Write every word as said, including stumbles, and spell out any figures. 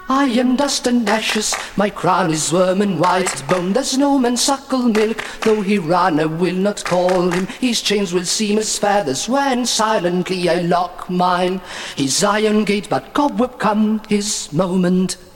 I am dust and ashes, my crown is worm and white bone. There's no man suckle milk, though he run I will not call him. His chains will seem as feathers when silently I lock mine. His iron gate but cobweb come his moment.